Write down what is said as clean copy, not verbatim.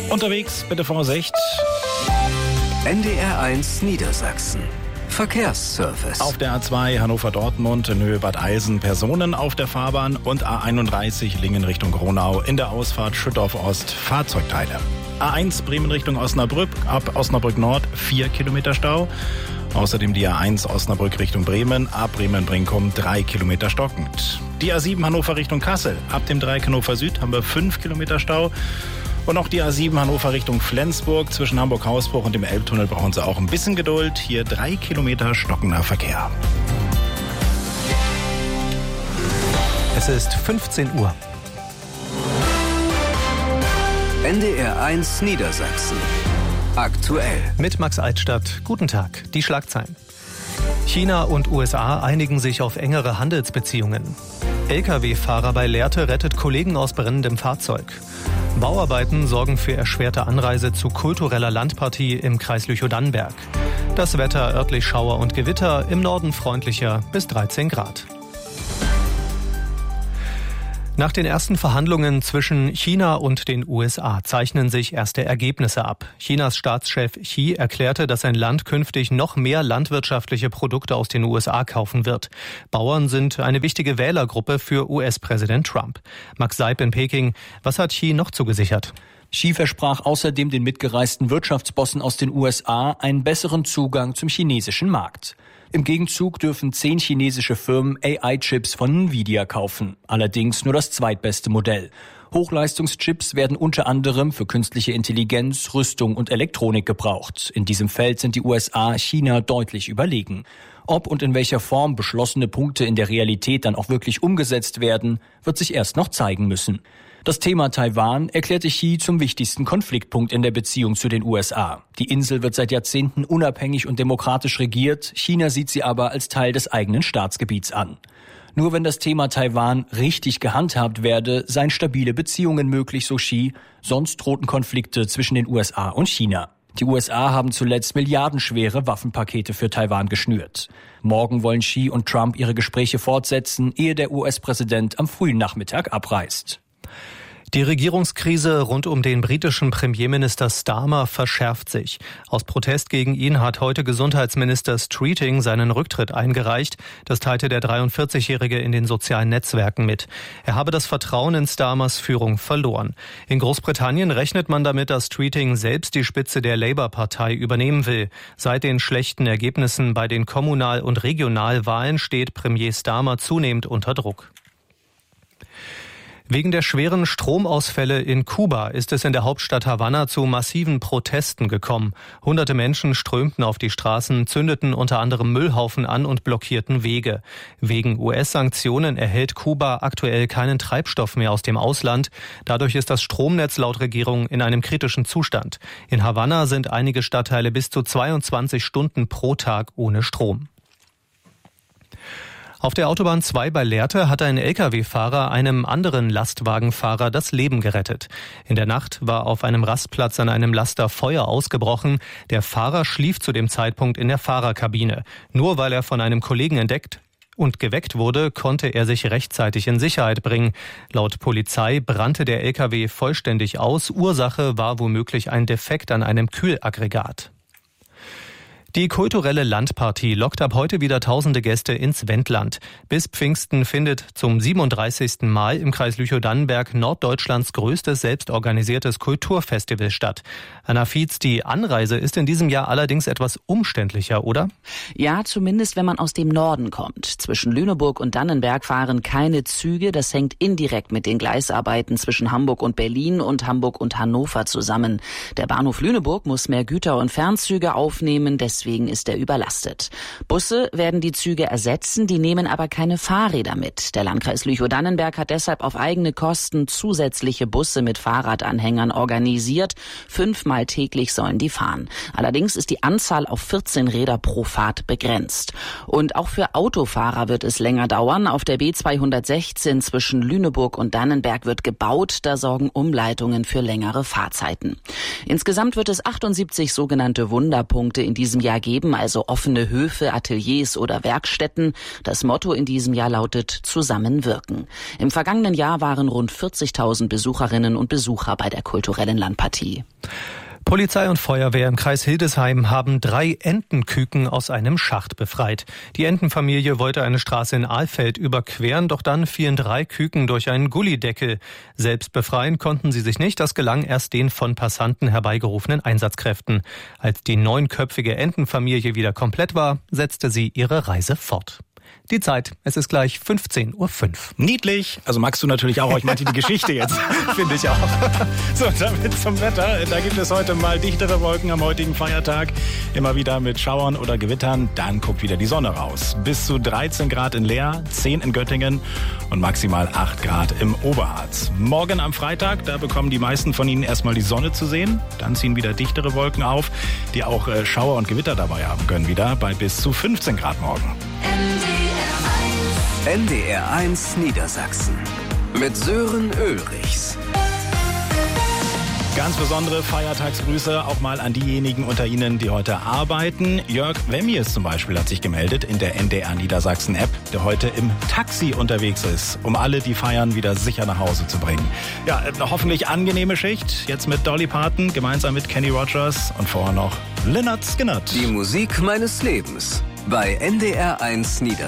Unterwegs bitte Vorsicht. NDR1 Niedersachsen. Verkehrsservice. Auf der A2 Hannover-Dortmund in Höhe Bad Eilsen Personen auf der Fahrbahn und A31 Lingen Richtung Gronau in der Ausfahrt Schüttorf-Ost Fahrzeugteile. A1 Bremen Richtung Osnabrück, ab Osnabrück Nord 4 Kilometer Stau. Außerdem die A1 Osnabrück Richtung Bremen, ab Bremen-Brinkum 3 Kilometer stockend. Die A7 Hannover Richtung Kassel, ab dem Dreieck Hannover Süd haben wir 5 Kilometer Stau. Und auch die A7 Hannover Richtung Flensburg zwischen Hamburg-Hausbruch und dem Elbtunnel brauchen Sie auch ein bisschen Geduld. Hier 3 Kilometer stockender Verkehr. Es ist 15 Uhr. NDR1 Niedersachsen. Aktuell. Mit Max Altstadt. Guten Tag. Die Schlagzeilen. China und USA einigen sich auf engere Handelsbeziehungen. Lkw-Fahrer bei Lehrte rettet Kollegen aus brennendem Fahrzeug. Bauarbeiten sorgen für erschwerte Anreise zu kultureller Landpartie im Kreis Lüchow-Dannenberg. Das Wetter örtlich Schauer und Gewitter, im Norden freundlicher bis 13 Grad. Nach den ersten Verhandlungen zwischen China und den USA zeichnen sich erste Ergebnisse ab. Chinas Staatschef Xi erklärte, dass sein Land künftig noch mehr landwirtschaftliche Produkte aus den USA kaufen wird. Bauern sind eine wichtige Wählergruppe für US-Präsident Trump. Max Seib in Peking, was hat Xi noch zugesichert? Xi versprach außerdem den mitgereisten Wirtschaftsbossen aus den USA einen besseren Zugang zum chinesischen Markt. Im Gegenzug dürfen 10 chinesische Firmen AI-Chips von Nvidia kaufen. Allerdings nur das zweitbeste Modell. Hochleistungschips werden unter anderem für künstliche Intelligenz, Rüstung und Elektronik gebraucht. In diesem Feld sind die USA China deutlich überlegen. Ob und in welcher Form beschlossene Punkte in der Realität dann auch wirklich umgesetzt werden, wird sich erst noch zeigen müssen. Das Thema Taiwan erklärte Xi zum wichtigsten Konfliktpunkt in der Beziehung zu den USA. Die Insel wird seit Jahrzehnten unabhängig und demokratisch regiert. China sieht sie aber als Teil des eigenen Staatsgebiets an. Nur wenn das Thema Taiwan richtig gehandhabt werde, seien stabile Beziehungen möglich, so Xi. Sonst drohten Konflikte zwischen den USA und China. Die USA haben zuletzt milliardenschwere Waffenpakete für Taiwan geschnürt. Morgen wollen Xi und Trump ihre Gespräche fortsetzen, ehe der US-Präsident am frühen Nachmittag abreist. Die Regierungskrise rund um den britischen Premierminister Starmer verschärft sich. Aus Protest gegen ihn hat heute Gesundheitsminister Streeting seinen Rücktritt eingereicht. Das teilte der 43-Jährige in den sozialen Netzwerken mit. Er habe das Vertrauen in Starmers Führung verloren. In Großbritannien rechnet man damit, dass Streeting selbst die Spitze der Labour-Partei übernehmen will. Seit den schlechten Ergebnissen bei den Kommunal- und Regionalwahlen steht Premier Starmer zunehmend unter Druck. Wegen der schweren Stromausfälle in Kuba ist es in der Hauptstadt Havanna zu massiven Protesten gekommen. Hunderte Menschen strömten auf die Straßen, zündeten unter anderem Müllhaufen an und blockierten Wege. Wegen US-Sanktionen erhält Kuba aktuell keinen Treibstoff mehr aus dem Ausland. Dadurch ist das Stromnetz laut Regierung in einem kritischen Zustand. In Havanna sind einige Stadtteile bis zu 22 Stunden pro Tag ohne Strom. Auf der Autobahn 2 bei Lehrte hat ein Lkw-Fahrer einem anderen Lastwagenfahrer das Leben gerettet. In der Nacht war auf einem Rastplatz an einem Laster Feuer ausgebrochen. Der Fahrer schlief zu dem Zeitpunkt in der Fahrerkabine. Nur weil er von einem Kollegen entdeckt und geweckt wurde, konnte er sich rechtzeitig in Sicherheit bringen. Laut Polizei brannte der Lkw vollständig aus. Ursache war womöglich ein Defekt an einem Kühlaggregat. Die kulturelle Landpartie lockt ab heute wieder tausende Gäste ins Wendland. Bis Pfingsten findet zum 37. Mal im Kreis Lüchow-Dannenberg Norddeutschlands größtes selbstorganisiertes Kulturfestival statt. Anna Fietz, die Anreise ist in diesem Jahr allerdings etwas umständlicher, oder? Ja, zumindest wenn man aus dem Norden kommt. Zwischen Lüneburg und Dannenberg fahren keine Züge. Das hängt indirekt mit den Gleisarbeiten zwischen Hamburg und Berlin und Hamburg und Hannover zusammen. Der Bahnhof Lüneburg muss mehr Güter- und Fernzüge aufnehmen, deswegen ist er überlastet. Busse werden die Züge ersetzen, die nehmen aber keine Fahrräder mit. Der Landkreis Lüchow-Dannenberg hat deshalb auf eigene Kosten zusätzliche Busse mit Fahrradanhängern organisiert. 5-mal täglich sollen die fahren. Allerdings ist die Anzahl auf 14 Räder pro Fahrt begrenzt. Und auch für Autofahrer wird es länger dauern. Auf der B216 zwischen Lüneburg und Dannenberg wird gebaut. Da sorgen Umleitungen für längere Fahrzeiten. Insgesamt wird es 78 sogenannte Wunderpunkte in diesem Jahr Jahr geben, also offene Höfe, Ateliers oder Werkstätten. Das Motto in diesem Jahr lautet Zusammenwirken. Im vergangenen Jahr waren rund 40.000 Besucherinnen und Besucher bei der kulturellen Landpartie. Polizei und Feuerwehr im Kreis Hildesheim haben 3 Entenküken aus einem Schacht befreit. Die Entenfamilie wollte eine Straße in Alfeld überqueren, doch dann fielen 3 Küken durch einen Gullideckel. Selbst befreien konnten sie sich nicht, das gelang erst den von Passanten herbeigerufenen Einsatzkräften. Als die 9-köpfige Entenfamilie wieder komplett war, setzte sie ihre Reise fort. Die Zeit, es ist gleich 15:05 Uhr. Niedlich. Also magst du natürlich auch. Ich meinte die Geschichte jetzt. Finde ich auch. So, damit zum Wetter. Da gibt es heute mal dichtere Wolken am heutigen Feiertag. Immer wieder mit Schauern oder Gewittern. Dann guckt wieder die Sonne raus. Bis zu 13 Grad in Leer, 10 in Göttingen und maximal 8 Grad im Oberharz. Morgen am Freitag, da bekommen die meisten von Ihnen erstmal die Sonne zu sehen. Dann ziehen wieder dichtere Wolken auf, die auch Schauer und Gewitter dabei haben können wieder. Bei bis zu 15 Grad morgen. NDR 1 Niedersachsen mit Sören Ulrichs. Ganz besondere Feiertagsgrüße auch mal an diejenigen unter Ihnen, die heute arbeiten. Jörg Wemmies zum Beispiel hat sich gemeldet in der NDR Niedersachsen App, der heute im Taxi unterwegs ist, um alle, die feiern, wieder sicher nach Hause zu bringen. Ja, eine hoffentlich angenehme Schicht, jetzt mit Dolly Parton, gemeinsam mit Kenny Rogers und vorher noch Lynyrd Skynyrd. Die Musik meines Lebens bei NDR 1 Niedersachsen.